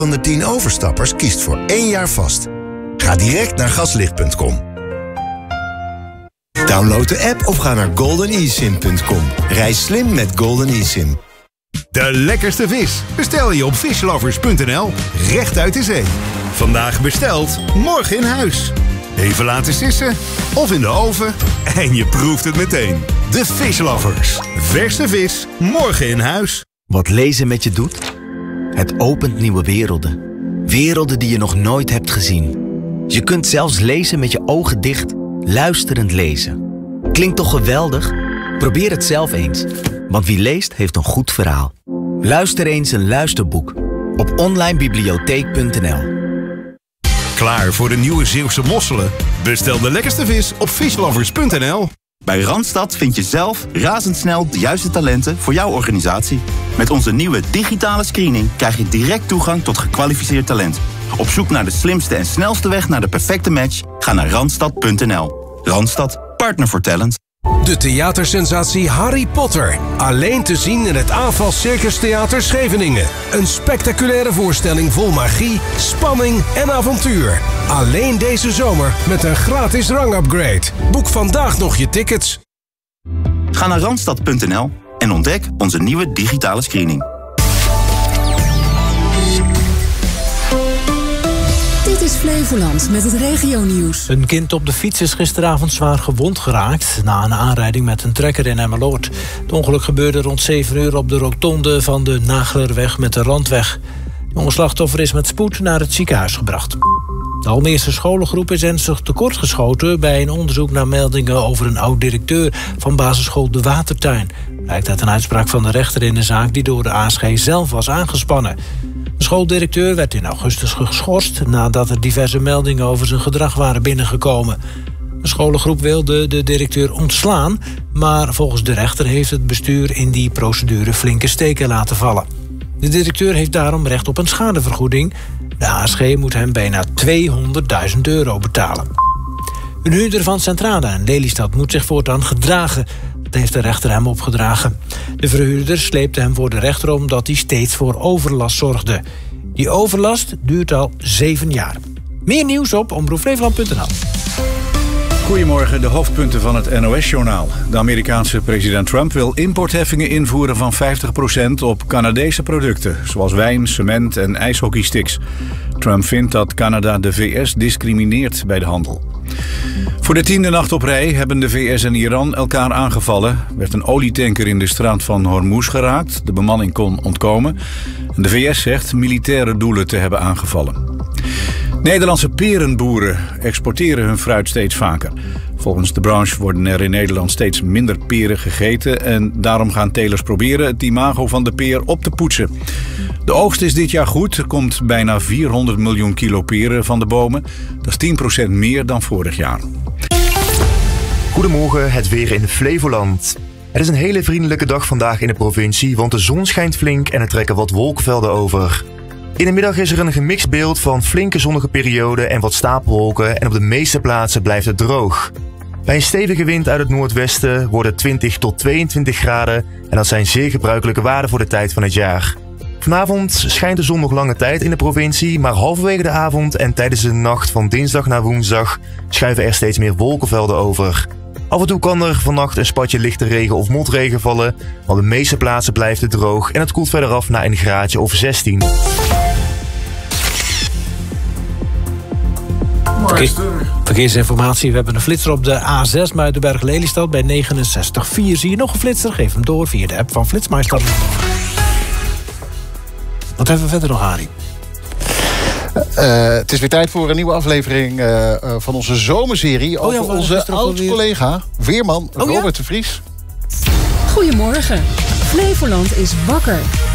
van de 10 overstappers kiest voor 1 jaar vast. Ga direct naar gaslicht.com. Download de app of ga naar goldenesim.com. Reis slim met Golden eSIM. De lekkerste vis bestel je op fishlovers.nl, recht uit de zee. Vandaag besteld, morgen in huis. Even laten sissen of in de oven en je proeft het meteen. De Fishlovers. Verse vis, morgen in huis. Wat lezen met je doet? Het opent nieuwe werelden. Werelden die je nog nooit hebt gezien. Je kunt zelfs lezen met je ogen dicht, luisterend lezen. Klinkt toch geweldig? Probeer het zelf eens. Want wie leest, heeft een goed verhaal. Luister eens een luisterboek op onlinebibliotheek.nl. Klaar voor de nieuwe Zeeuwse mosselen? Bestel de lekkerste vis op fishlovers.nl. Bij Randstad vind je zelf razendsnel de juiste talenten voor jouw organisatie. Met onze nieuwe digitale screening krijg je direct toegang tot gekwalificeerd talent. Op zoek naar de slimste en snelste weg naar de perfecte match? Ga naar randstad.nl. Randstad, partner voor talent. De theatersensatie Harry Potter. Alleen te zien in het AFAS Circus Theater Scheveningen. Een spectaculaire voorstelling vol magie, spanning en avontuur. Alleen deze zomer met een gratis rangupgrade. Boek vandaag nog je tickets. Ga naar randstad.nl en ontdek onze nieuwe digitale screening. Dit is Flevoland met het regionieuws. Een kind op de fiets is gisteravond zwaar gewond geraakt na een aanrijding met een trekker in Emmeloord. Het ongeluk gebeurde rond 7 uur op de rotonde van de Nagelerweg met de Randweg. Het jonge slachtoffer is met spoed naar het ziekenhuis gebracht. De Almeerse scholengroep is ernstig tekortgeschoten bij een onderzoek naar meldingen over een oud-directeur van basisschool De Watertuin. Blijkt uit een uitspraak van de rechter in de zaak die door de ASG zelf was aangespannen. De schooldirecteur werd in augustus geschorst nadat er diverse meldingen over zijn gedrag waren binnengekomen. De scholengroep wilde de directeur ontslaan, maar volgens de rechter heeft het bestuur in die procedure flinke steken laten vallen. De directeur heeft daarom recht op een schadevergoeding. De ASG moet hem bijna €200.000 betalen. Een huurder van Centrada in Lelystad moet zich voortaan gedragen. Dat heeft de rechter hem opgedragen. De verhuurder sleepte hem voor de rechter omdat hij steeds voor overlast zorgde. Die overlast duurt al 7 jaar. Meer nieuws op omroepflevoland.nl. Goedemorgen, de hoofdpunten van het NOS-journaal. De Amerikaanse president Trump wil importheffingen invoeren van 50% op Canadese producten, zoals wijn, cement en ijshockeysticks. Trump vindt dat Canada de VS discrimineert bij de handel. Voor de 10e nacht op rij hebben de VS en Iran elkaar aangevallen. Er werd een olietanker in de straat van Hormuz geraakt. De bemanning kon ontkomen. En de VS zegt militaire doelen te hebben aangevallen. Nederlandse perenboeren exporteren hun fruit steeds vaker. Volgens de branche worden er in Nederland steeds minder peren gegeten en daarom gaan telers proberen het imago van de peer op te poetsen. De oogst is dit jaar goed. Er komt bijna 400 miljoen kilo peren van de bomen. Dat is 10% meer dan vorig jaar. Goedemorgen, het weer in Flevoland. Het is een hele vriendelijke dag vandaag in de provincie, want de zon schijnt flink en er trekken wat wolkenvelden over. In de middag is er een gemixt beeld van flinke zonnige perioden en wat stapelwolken en op de meeste plaatsen blijft het droog. Bij een stevige wind uit het noordwesten worden 20 tot 22 graden en dat zijn zeer gebruikelijke waarden voor de tijd van het jaar. Vanavond schijnt de zon nog lange tijd in de provincie, maar halverwege de avond en tijdens de nacht van dinsdag naar woensdag schuiven er steeds meer wolkenvelden over. Af en toe kan er vannacht een spatje lichte regen of motregen vallen, maar op de meeste plaatsen blijft het droog en het koelt verder af naar een graadje of 16. Verkeersinformatie, we hebben een flitser op de A6 Muidenberg-Lelystad bij 69,4. Zie je nog een flitser? Geef hem door via de app van Flitsmeister. Wat hebben we verder nog, Harry? Het is weer tijd voor een nieuwe aflevering van onze zomerserie over onze oud-collega, weerman Robert de Vries. Goedemorgen. Flevoland is wakker.